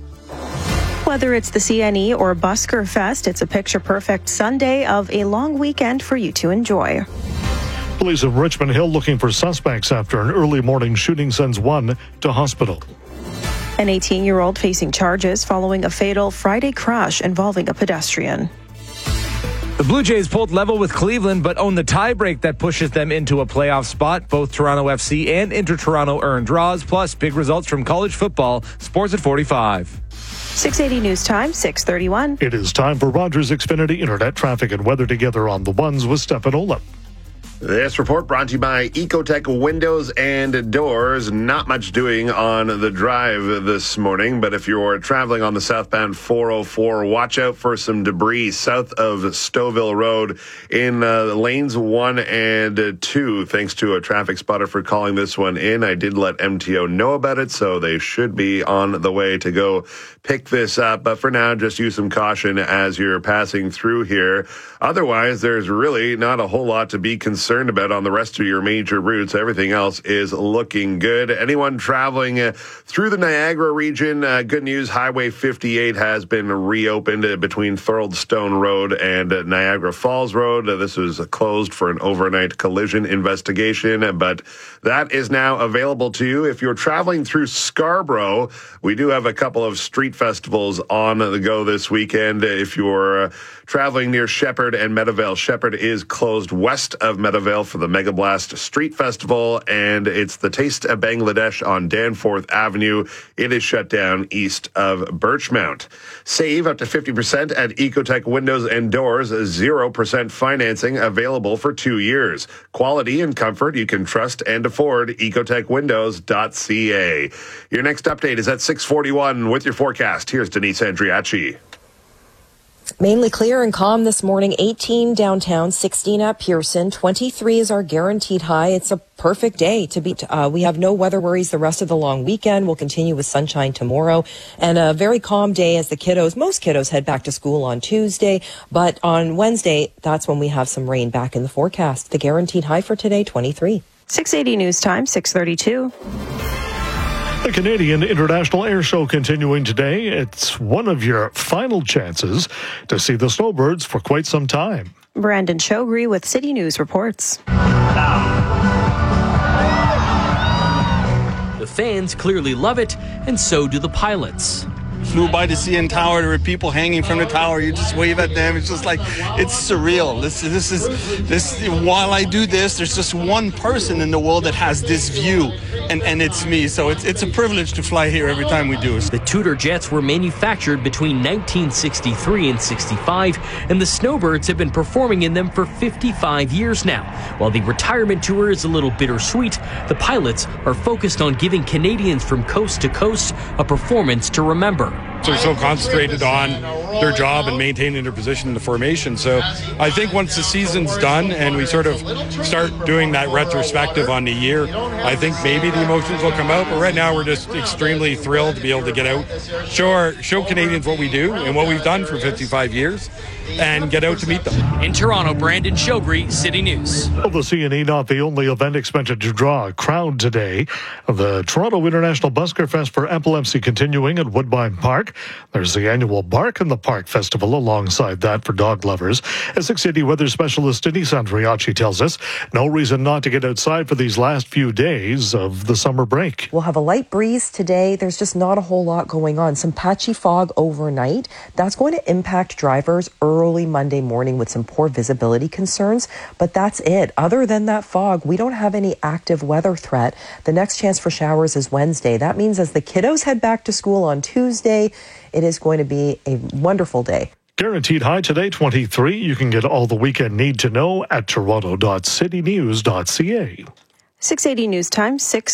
Whether it's the CNE or Busker Fest, it's a picture-perfect Sunday of a long weekend for you to enjoy. Police in Richmond Hill looking for suspects after an early morning shooting sends one to hospital. An 18-year-old facing charges following a fatal Friday crash involving a pedestrian. The Blue Jays pulled level with Cleveland, but own the tiebreak that pushes them into a playoff spot. Both Toronto FC and Inter-Toronto earned draws, plus big results from college football. Sports at 45. 680 News Time, 6:31. It is time for Rogers Xfinity Internet traffic and weather together on the ones with Stefan Olaf. This report brought to you by Ecotech Windows and Doors. Not much doing on the drive this morning, but if you're traveling on the southbound 404, watch out for some debris south of Stouffville Road in lanes 1 and 2. Thanks to a traffic spotter for calling this one in. I did let MTO know about it, so they should be on the way to go pick this up. But for now, just use some caution as you're passing through here. Otherwise, there's really not a whole lot to be concerned about on the rest of your major routes. Everything else is looking good. Anyone traveling through the Niagara region, good news, Highway 58 has been reopened between Thorold Stone Road and Niagara Falls Road. This was closed for an overnight collision investigation, but that is now available to you. If you're traveling through Scarborough, we do have a couple of street festivals on the go this weekend. If you're traveling near Shepherd and Meadowvale, Shepherd is closed west of Meadowvale for the Mega Blast Street Festival, and it's the Taste of Bangladesh on Danforth Avenue. It is shut down east of Birchmount. Save up to 50% at Ecotech Windows and Doors. 0% financing available for 2 years. Quality and comfort you can trust and afford. EcotechWindows.ca. Your next update is at 6:41 with your forecast. Here's Denise Andriachi. Mainly clear and calm this morning. 18 downtown, 16 at Pearson. 23 is our guaranteed high. It's a perfect day to beat. We have no weather worries the rest of the long weekend. We'll continue with sunshine tomorrow and a very calm day as most kiddos head back to school on Tuesday. But on Wednesday, that's when we have some rain back in the forecast. The guaranteed high for today, 23. 680 News Time, 6:32. The Canadian International Air Show continuing today. It's one of your final chances to see the Snowbirds for quite some time. Brandon Shogri with City News reports. The fans clearly love it, and so do the pilots. Flew by the CN Tower. There were people hanging from the tower. You just wave at them. It's just like, it's surreal. This. While I do this, there's just one person in the world that has this view, and it's me. So it's a privilege to fly here every time we do it. The Tudor jets were manufactured between 1963 and 65, and the Snowbirds have been performing in them for 55 years now. While the retirement tour is a little bittersweet, the pilots are focused on giving Canadians from coast to coast a performance to remember. They're so concentrated on their job and maintaining their position in the formation. So I think once the season's done and we sort of start doing that retrospective on the year, I think maybe the emotions will come out. But right now we're just extremely thrilled to be able to get out, show Canadians what we do and what we've done for 55 years and get out to meet them. In Toronto, Brandon Shogri, City News. Well, the CNE not the only event expected to draw a crowd today. The Toronto International Busker Fest for Epilepsy continuing at Woodbine Park. Park. There's the annual Bark in the Park Festival alongside that for dog lovers. As 680 weather specialist Denise Andriachi tells us, no reason not to get outside for these last few days of the summer break. We'll have a light breeze today. There's just not a whole lot going on. Some patchy fog overnight. That's going to impact drivers early Monday morning with some poor visibility concerns, but that's it. Other than that fog, we don't have any active weather threat. The next chance for showers is Wednesday. That means as the kiddos head back to school on Tuesday, it is going to be a wonderful day. Guaranteed high today, 23. You can get all the weekend need to know at toronto.citynews.ca. 680 News Time,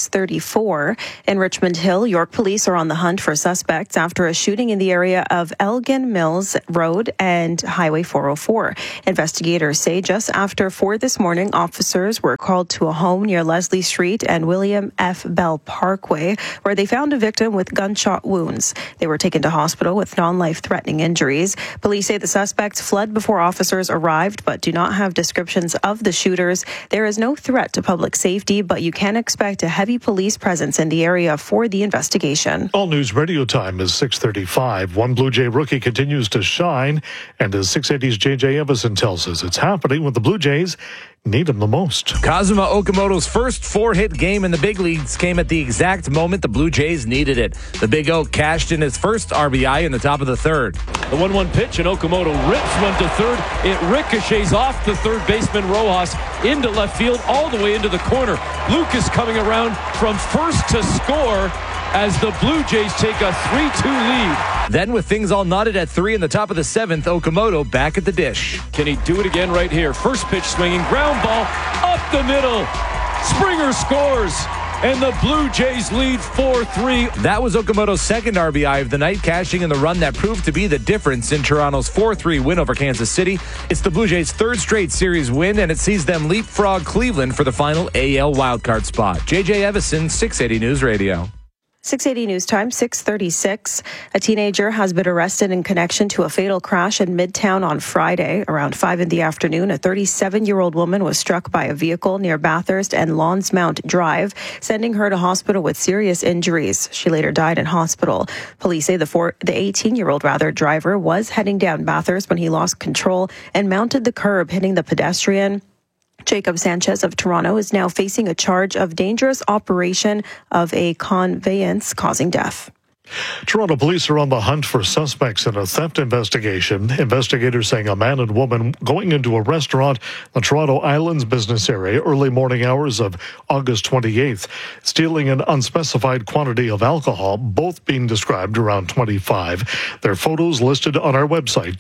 6:34. In Richmond Hill, York police are on the hunt for suspects after a shooting in the area of Elgin Mills Road and Highway 404. Investigators say just after 4 this morning, officers were called to a home near Leslie Street and William F. Bell Parkway, where they found a victim with gunshot wounds. They were taken to hospital with non-life-threatening injuries. Police say the suspects fled before officers arrived, but do not have descriptions of the shooters. There is no threat to public safety, but you can expect a heavy police presence in the area for the investigation. All News Radio time is 6:35. One Blue Jay rookie continues to shine, and as 680's JJ Evison tells us, it's happening when the Blue Jays need him the most. Kazuma Okamoto's first 4-hit game in the big leagues came at the exact moment the Blue Jays needed it. The Big Oak cashed in his first RBI in the top of the third. The 1-1 pitch, and Okamoto rips one to third. It ricochets off the third baseman Rojas into left field, all the way into the corner. Lucas coming around from first to score as the Blue Jays take a 3-2 lead. Then with things all knotted at 3 in the top of the 7th, Okamoto back at the dish. Can he do it again right here? First pitch swinging, ground ball up the middle. Springer scores, and the Blue Jays lead 4-3. That was Okamoto's second RBI of the night, cashing in the run that proved to be the difference in Toronto's 4-3 win over Kansas City. It's the Blue Jays' third straight series win, and it sees them leapfrog Cleveland for the final AL wildcard spot. JJ Evison, 680 News Radio. 680 News Time, 6:36. A teenager has been arrested in connection to a fatal crash in Midtown on Friday. Around 5 in the afternoon, a 37-year-old woman was struck by a vehicle near Bathurst and Lonsmount Drive, sending her to hospital with serious injuries. She later died in hospital. Police say the 18-year-old driver was heading down Bathurst when he lost control and mounted the curb, hitting the pedestrian. Jacob Sanchez of Toronto is now facing a charge of dangerous operation of a conveyance causing death. Toronto police are on the hunt for suspects in a theft investigation. Investigators saying a man and woman going into a restaurant in the Toronto Islands business area early morning hours of August 28th, stealing an unspecified quantity of alcohol, both being described around 25. Their photos listed on our website,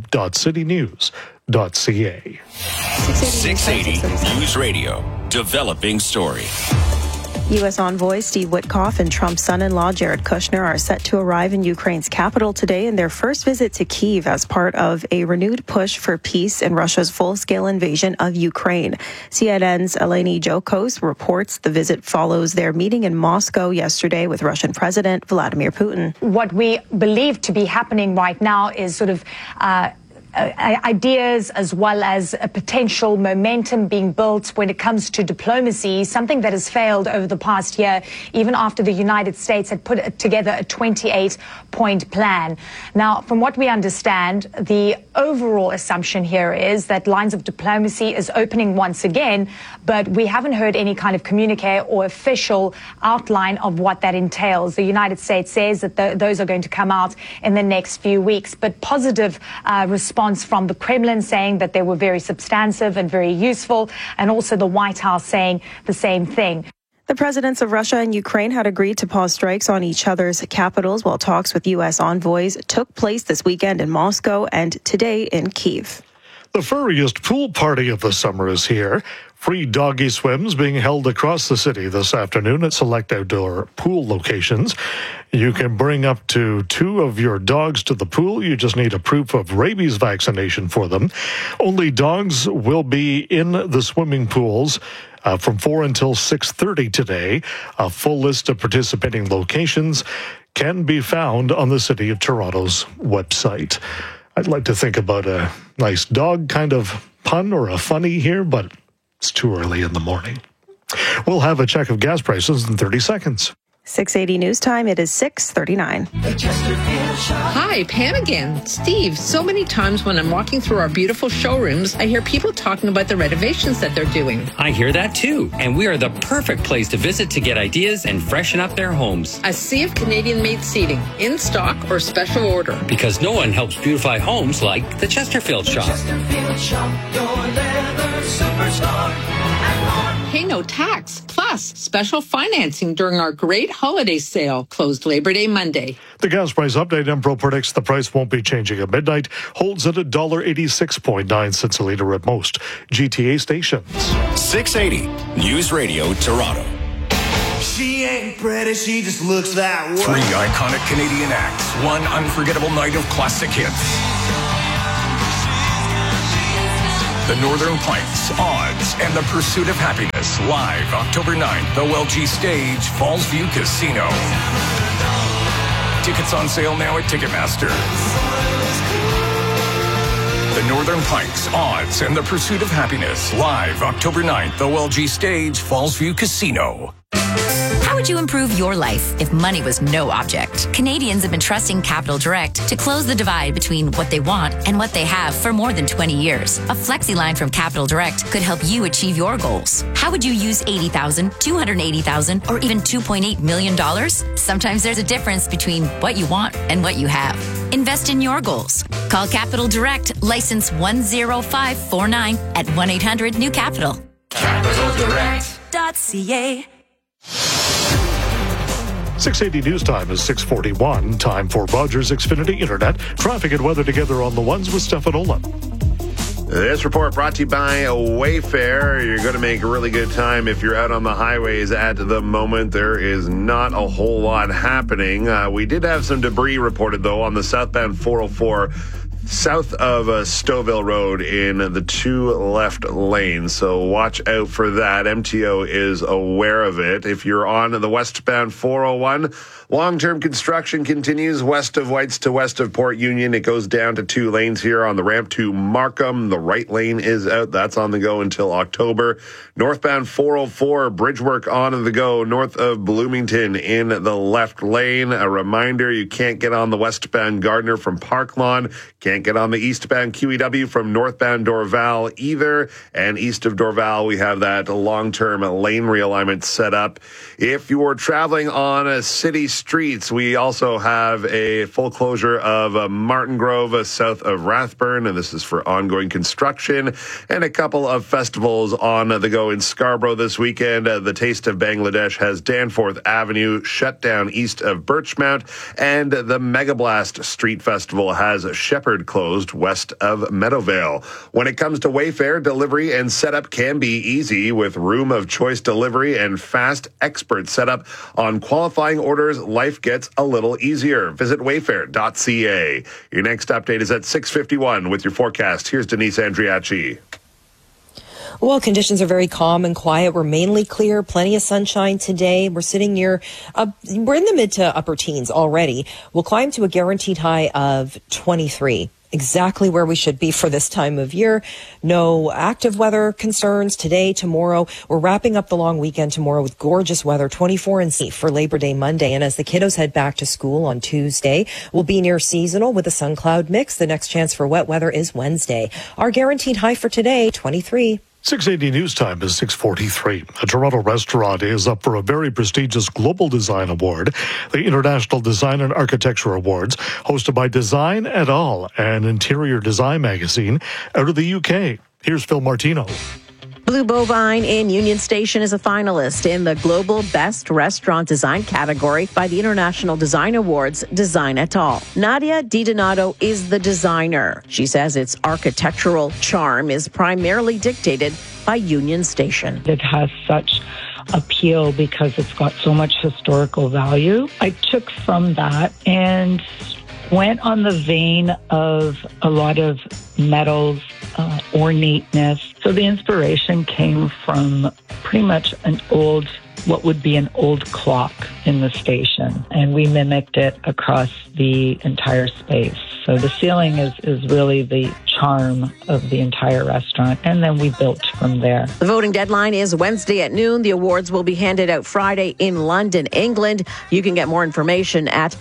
toronto.citynews.ca. 680 News Radio, developing story. U.S. envoy Steve Witkoff and Trump's son-in-law Jared Kushner are set to arrive in Ukraine's capital today in their first visit to Kyiv as part of a renewed push for peace in Russia's full-scale invasion of Ukraine. CNN's Eleni Jokos reports the visit follows their meeting in Moscow yesterday with Russian President Vladimir Putin. What we believe to be happening right now is sort of ideas as well as a potential momentum being built when it comes to diplomacy, something that has failed over the past year, even after the United States had put together a 28-point plan. Now, from what we understand, the overall assumption here is that lines of diplomacy is opening once again, but we haven't heard any kind of communique or official outline of what that entails. The United States says that those are going to come out in the next few weeks, but positive response from the Kremlin saying that they were very substantive and very useful, and also the White House saying the same thing. The presidents of Russia and Ukraine had agreed to pause strikes on each other's capitals while talks with U.S. envoys took place this weekend in Moscow and today in Kyiv. The furriest pool party of the summer is here. Free doggy swims being held across the city this afternoon at select outdoor pool locations. You can bring up to 2 of your dogs to the pool. You just need a proof of rabies vaccination for them. Only dogs will be in the swimming pools from 4 until 6:30 today. A full list of participating locations can be found on the City of Toronto's website. I'd like to think about a nice dog kind of pun or a funny here, but it's too early in the morning. We'll have a check of gas prices in 30 seconds. 680 News Time, it is 6:39. Hi, Pam again. Steve, so many times when I'm walking through our beautiful showrooms, I hear people talking about the renovations that they're doing. I hear that too, and we are the perfect place to visit to get ideas and freshen up their homes. A sea of Canadian-made seating, in stock or special order. Because no one helps beautify homes like the Chesterfield Shop. Chesterfield Shop, your leather superstar. Pay no tax, plus special financing during our great holiday sale, closed Labor Day Monday. The gas price update. Empro predicts the price won't be changing at midnight. Holds at $1.86.9 a litre at most GTA stations. 680 News Radio Toronto. She ain't pretty, she just looks that way. 3 iconic Canadian acts, 1 unforgettable night of classic hits. The Northern Pints, Odds, and the Pursuit of Happiness, live October 9th, OLG Stage, Fallsview Casino. Tickets on sale now at Ticketmaster. The Northern Pints, Odds, and the Pursuit of Happiness, live October 9th, OLG Stage, Fallsview Casino. How would you improve your life if money was no object? Canadians have been trusting Capital Direct to close the divide between what they want and what they have for more than 20 years. A FlexiLine from Capital Direct could help you achieve your goals. How would you use $80,000, $280,000, or even $2.8 million? Sometimes there's a difference between what you want and what you have. Invest in your goals. Call Capital Direct, license 10549 at 1-800-NEW-CAPITAL. CapitalDirect.ca. 680 News Time is 6:41. Time for Rogers Xfinity Internet. Traffic and weather together on the ones with Stefan Olin. This report brought to you by Wayfair. You're going to make a really good time if you're out on the highways at the moment. There is not a whole lot happening. We did have some debris reported, though, on the southbound 404 south of Stouffville Road in the 2 left lanes. So watch out for that. MTO is aware of it. If you're on the westbound 401, long-term construction continues west of Whites to west of Port Union. It goes down to 2 lanes here on the ramp to Markham. The right lane is out. That's on the go until October. Northbound 404, bridge work on the go north of Bloomington in the left lane. A reminder, you can't get on the westbound Gardner from Park Lawn. Can't get on the eastbound QEW from northbound Dorval either. And east of Dorval, we have that long-term lane realignment set up. If you're traveling on city streets, we also have a full closure of Martin Grove south of Rathburn, and this is for ongoing construction, and a couple of festivals on the go in Scarborough this weekend. The Taste of Bangladesh has Danforth Avenue shut down east of Birchmount, and the Mega Blast Street Festival has Shepherd closed west of Meadowvale. When it comes to Wayfair, delivery and setup can be easy with room of choice delivery and fast expert setup on qualifying orders. Life gets a little easier. Visit wayfair.ca. Your next update is at 6:51 with your forecast. Here's Denise Andriachi. Well, conditions are very calm and quiet. We're mainly clear, plenty of sunshine today. We're sitting near, we're in the mid to upper teens already. We'll climb to a guaranteed high of 23. Exactly where we should be for this time of year. No active weather concerns today, tomorrow. We're wrapping up the long weekend tomorrow with gorgeous weather, 24 and sunny for Labor Day Monday. And as the kiddos head back to school on Tuesday, we'll be near seasonal with a sun cloud mix. The next chance for wet weather is Wednesday. Our guaranteed high for today, 23. 680 News Time is 6:43. A Toronto restaurant is up for a very prestigious Global Design Award, the International Design and Architecture Awards, hosted by Design et al., an interior design magazine out of the UK. Here's Phil Martino. Blue Bovine in Union Station is a finalist in the Global Best Restaurant Design category by the International Design Awards, Design et al. Nadia DiDonato is the designer. She says its architectural charm is primarily dictated by Union Station. It has such appeal because it's got so much historical value. I took from that and went on the vein of a lot of metals, ornateness. So the inspiration came from pretty much an old what would be an old clock in the station, and we mimicked it across the entire space. So the ceiling is really the charm of the entire restaurant, and then we built from there. The voting deadline is Wednesday at noon. The awards will be handed out Friday in London, England. You can get more information at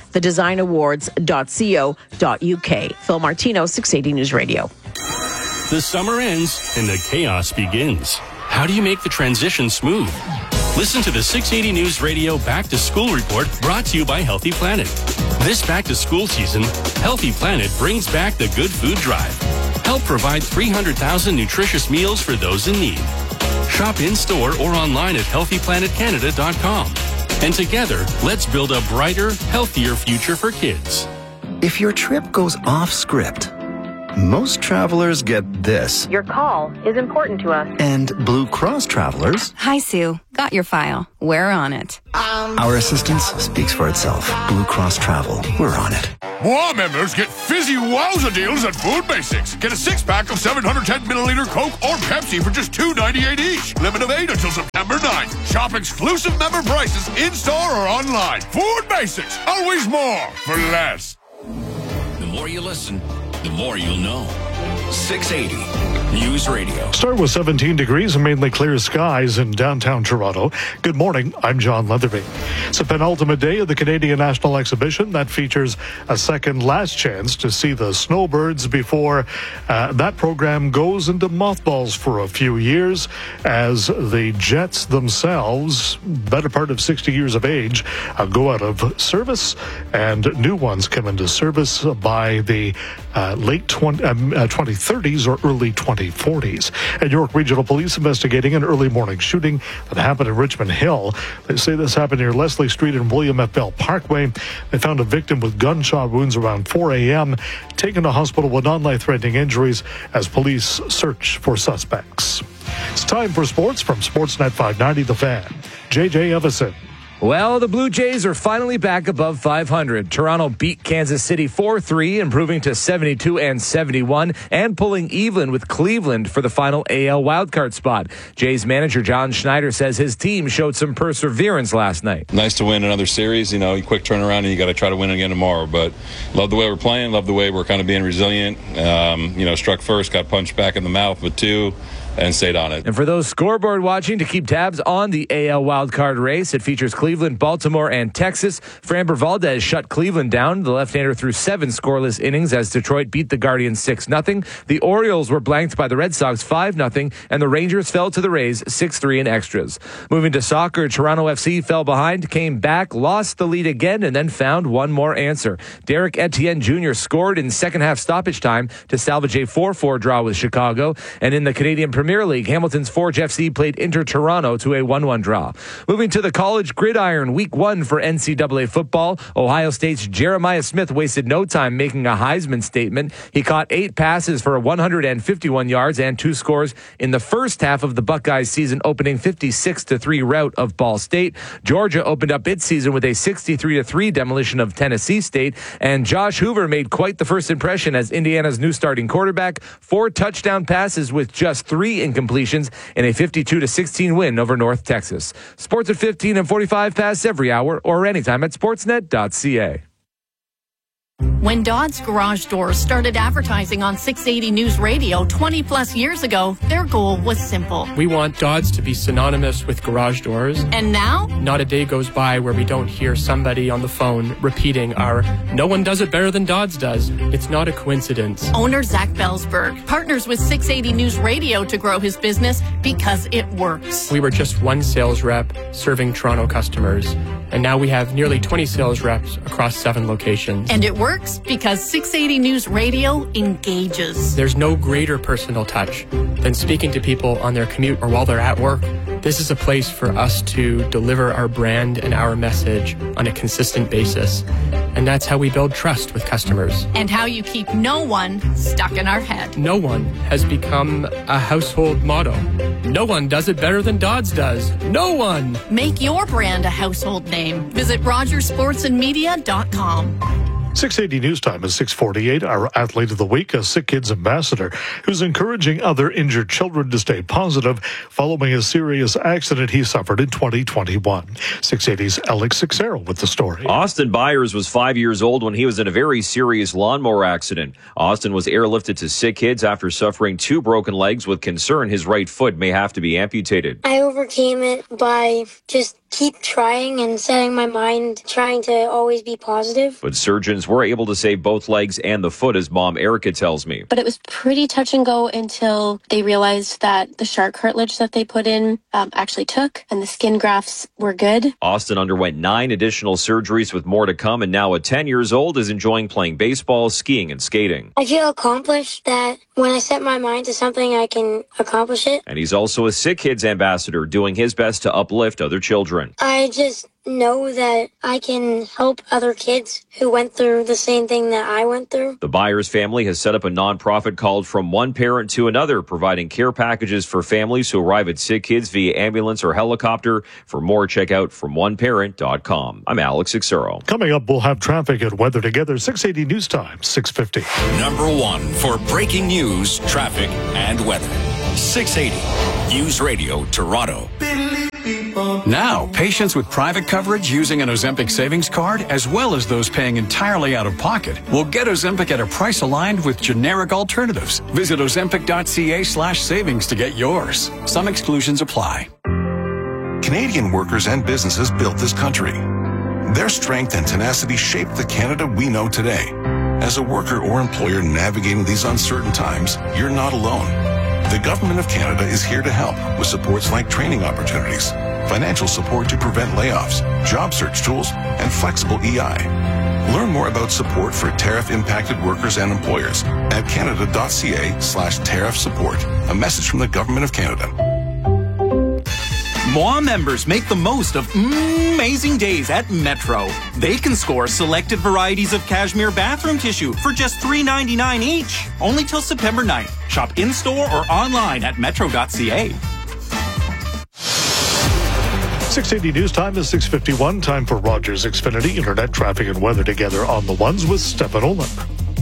thedesignawards.co.uk. Phil Martino, 680 News Radio. The summer ends and the chaos begins. How do you make the transition smooth? Listen to the 680 News Radio Back to School Report brought to you by Healthy Planet. This back to school season, Healthy Planet brings back the Good Food Drive. Help provide 300,000 nutritious meals for those in need. Shop in-store or online at healthyplanetcanada.com. And together, let's build a brighter, healthier future for kids. If your trip goes off script, most travelers get this. Your call is important to us. And Blue Cross travelers... Hi, Sue. Got your file. We're on it. Our assistance speaks for itself. Blue Cross Travel. We're on it. More members get fizzy wowza deals at Food Basics. Get a 6-pack of 710-milliliter Coke or Pepsi for just $2.98 each. Limit of 8 until September 9th. Shop exclusive member prices in-store or online. Food Basics. Always more for less. The more you listen, the more you'll know. 680 News Radio. Start with 17 degrees and mainly clear skies in downtown Toronto. Good morning. I'm John Leatherby. It's a penultimate day of the Canadian National Exhibition that features a second last chance to see the snowbirds before that program goes into mothballs for a few years as the jets themselves, better part of 60 years of age, go out of service and new ones come into service by the late 2030s or early 2040s. And York Regional Police investigating an early morning shooting that happened in Richmond Hill. They say this happened near Leslie Street and William F. Bell Parkway. They found a victim with gunshot wounds around 4 a.m., taken to hospital with non-life-threatening injuries as police search for suspects. It's time for sports from Sportsnet 590 The Fan. JJ Evison. Well, the Blue Jays are finally back above 500. Toronto beat Kansas City 4-3, improving to 72-71, and pulling even with Cleveland for the final AL wildcard spot. Jays manager John Schneider says his team showed some perseverance last night. Nice to win another series. You know, quick turnaround, and you got to try to win again tomorrow. But love the way we're playing. Love the way we're kind of being resilient. Struck first, got punched back in the mouth with 2. And stayed on it. And for those scoreboard watching to keep tabs on the AL wildcard race, it features Cleveland, Baltimore, and Texas. Framber Valdez shut Cleveland down. The left-hander threw 7 scoreless innings as Detroit beat the Guardians 6-0. The Orioles were blanked by the Red Sox 5-0, and the Rangers fell to the Rays 6-3 in extras. Moving to soccer, Toronto FC fell behind, came back, lost the lead again, and then found one more answer. Derek Etienne Jr. scored in second-half stoppage time to salvage a 4-4 draw with Chicago. And in the Canadian Premier League, Hamilton's Forge FC played Inter Toronto to a 1-1 draw. Moving to the college gridiron, week 1 for NCAA football. Ohio State's Jeremiah Smith wasted no time making a Heisman statement. He caught 8 passes for 151 yards and 2 scores in the first half of the Buckeyes season opening 56-3 rout of Ball State. Georgia opened up its season with a 63-3 demolition of Tennessee State. And Josh Hoover made quite the first impression as Indiana's new starting quarterback. 4 touchdown passes with just 3 incompletions in a 52-16 win over North Texas. Sports at 15 and 45 past every hour or anytime at sportsnet.ca. When Dodd's Garage Doors started advertising on 680 News Radio 20 plus years ago, their goal was simple. We want Dodd's to be synonymous with garage doors. And now? Not a day goes by where we don't hear somebody on the phone repeating our "no one does it better than Dodd's does." It's not a coincidence. Owner Zach Bellsberg partners with 680 News Radio to grow his business because it works. We were just one sales rep serving Toronto customers, and now we have nearly 20 sales reps across 7 locations. And it works because 680 News Radio engages. There's no greater personal touch than speaking to people on their commute or while they're at work. This is a place for us to deliver our brand and our message on a consistent basis. And that's how we build trust with customers. And how you keep no one stuck in our head. No one has become a household motto. No one does it better than Dodd's does. No one! Make your brand a household name. Visit RogersSportsandMedia.com. 680 News Time is 6:48. Our athlete of the week, a Sick Kids ambassador who's encouraging other injured children to stay positive following a serious accident he suffered in 2021. 680's Alex Cixero with the story. Austin Byers was 5 years old when he was in a very serious lawnmower accident. Austin was airlifted to Sick Kids after suffering 2 broken legs with concern his right foot may have to be amputated. I overcame it by just keep trying and setting my mind, trying to always be positive. But surgeons were able to save both legs and the foot, as mom Erica tells me. But it was pretty touch and go until they realized that the shark cartilage that they put in actually took, and the skin grafts were good. Austin underwent 9 additional surgeries with more to come, and now at 10 years old is enjoying playing baseball, skiing, and skating. I feel accomplished that when I set my mind to something, I can accomplish it. And he's also a Sick Kids ambassador, doing his best to uplift other children. I just know that I can help other kids who went through the same thing that I went through. The Byers family has set up a nonprofit called From One Parent to Another, providing care packages for families who arrive at Sick Kids via ambulance or helicopter. For more, check out FromOneParent.com. I'm Alex Cixero. Coming up, we'll have traffic and weather together. 680 News Time, 6:50. Number 1 for breaking news, traffic, and weather. 680 News Radio Toronto. Now, patients with private coverage using an Ozempic savings card, as well as those paying entirely out of pocket, will get Ozempic at a price aligned with generic alternatives. Visit ozempic.ca/savings to get yours. Some exclusions apply. Canadian workers and businesses built this country. Their strength and tenacity shaped the Canada we know today. As a worker or employer navigating these uncertain times, you're not alone. The Government of Canada is here to help with supports like training opportunities, financial support to prevent layoffs, job search tools, and flexible EI. Learn more about support for tariff-impacted workers and employers at canada.ca/tariff support. A message from the Government of Canada. Moi members make the most of amazing days at Metro. They can score selected varieties of cashmere bathroom tissue for just $3.99 each. Only till September 9th. Shop in-store or online at metro.ca. 680 News Time is 6:51. Time for Rogers Xfinity Internet traffic and weather together on the ones with Stefan Olin.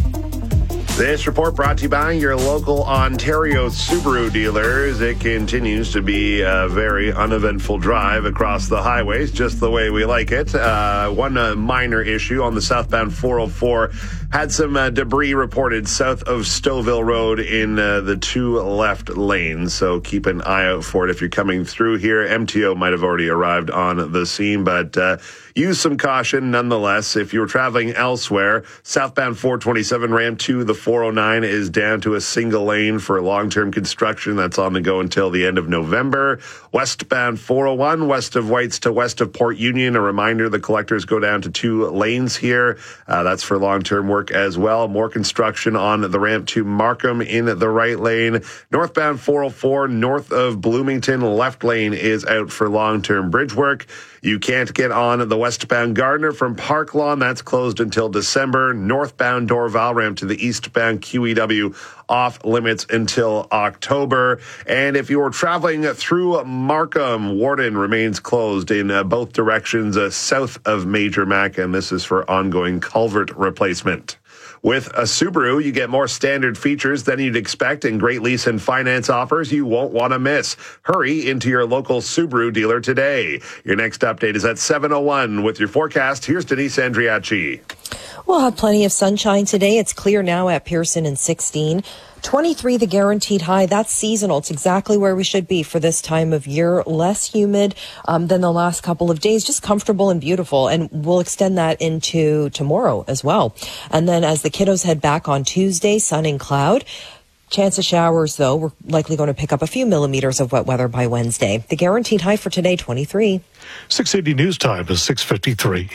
This report brought to you by your local Ontario Subaru dealers. It continues to be a very uneventful drive across the highways, just the way we like it. One minor issue on the southbound 404 had some debris reported south of Stouffville Road in the 2 left lanes. So keep an eye out for it if you're coming through here. MTO might have already arrived on the scene, but use some caution nonetheless. If you're traveling elsewhere, southbound 427 ramp to the 409 is down to a single lane for long-term construction. That's on the go until the end of November. Westbound 401, west of Whites to west of Port Union. A reminder, the collectors go down to 2 lanes here. That's for long-term work as well. More construction on the ramp to Markham in the right lane. Northbound 404, north of Bloomington, left lane is out for long-term bridge work. You can't get on the westbound Gardner from Park Lawn. That's closed until December. Northbound Dorval ramp to the eastbound QEW off limits until October. And if you're traveling through Markham, Warden remains closed in both directions south of Major Mac, and this is for ongoing culvert replacement. With a Subaru, you get more standard features than you'd expect and great lease and finance offers you won't want to miss. Hurry into your local Subaru dealer today. Your next update is at 7:01. With your forecast, here's Denise Andriachi. We'll have plenty of sunshine today. It's clear now at Pearson and 16. 23, the guaranteed high. That's seasonal. It's exactly where we should be for this time of year. Less humid than the last couple of days. Just comfortable and beautiful. And we'll extend that into tomorrow as well. And then as the kiddos head back on Tuesday, sun and cloud. Chance of showers, though. We're likely going to pick up a few millimeters of wet weather by Wednesday. The guaranteed high for today, 23. 680 News Time is 6:53.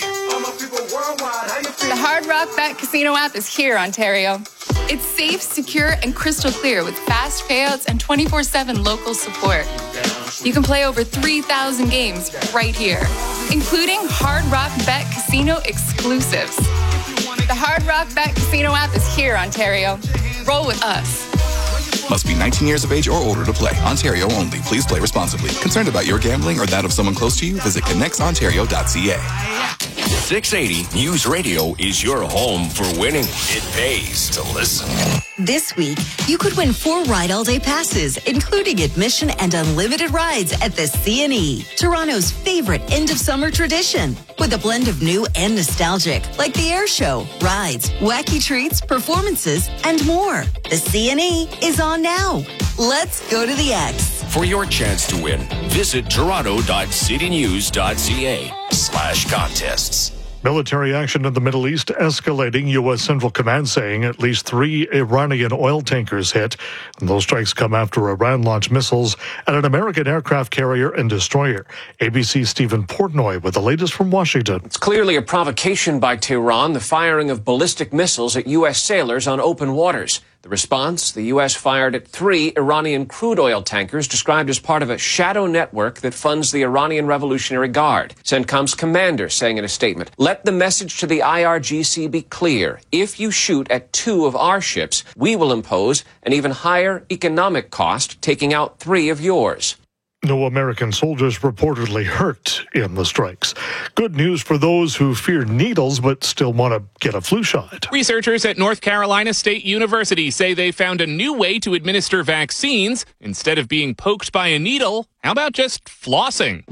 The Hard Rock Bet Casino app is here, Ontario. It's safe, secure, and crystal clear with fast payouts and 24/7 local support. You can play over 3,000 games right here, including Hard Rock Bet Casino exclusives. The Hard Rock Bet Casino app is here, Ontario. Roll with us. Must be 19 years of age or older to play. Ontario only. Please play responsibly. Concerned about your gambling or that of someone close to you? Visit connectsontario.ca. 680 News Radio is your home for winning. It pays to listen. This week, you could win 4 Ride All Day passes, including admission and unlimited rides at the C&E, Toronto's favorite end-of-summer tradition. With a blend of new and nostalgic, like the air show, rides, wacky treats, performances, and more. The C&E is on now. Let's go to the X. For your chance to win, visit toronto.citynews.ca/contests. Military action in the Middle East escalating. U.S. Central Command saying at least 3 Iranian oil tankers hit. And those strikes come after Iran launched missiles at an American aircraft carrier and destroyer. ABC's Stephen Portnoy with the latest from Washington. It's clearly a provocation by Tehran, the firing of ballistic missiles at U.S. sailors on open waters. The response, the U.S. fired at 3 Iranian crude oil tankers described as part of a shadow network that funds the Iranian Revolutionary Guard. CENTCOM's commander saying in a statement, "Let the message to the IRGC be clear. If you shoot at 2 of our ships, we will impose an even higher economic cost, taking out 3 of yours." No American soldiers reportedly hurt in the strikes. Good news for those who fear needles but still want to get a flu shot. Researchers at North Carolina State University say they found a new way to administer vaccines. Instead of being poked by a needle, how about just flossing?